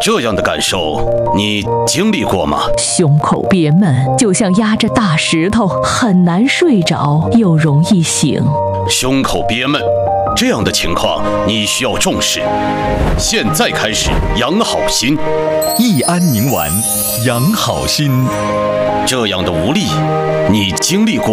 这样的感受，你经历过吗？ 胸口憋闷，就像压着大石头，很难睡着，又容易醒。 胸口憋闷，这样的情况你需要重视。现在开始养好心， 益安宁丸养好心。 这样的无力，你经历过